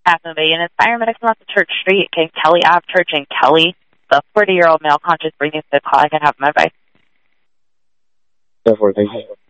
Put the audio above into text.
Activate and Inspire Medical off the Church Street, King Kelly Ave Church in Kelly. The 40-year-old male conscious breathing to the call. I can have my advice. Therefore, thank you.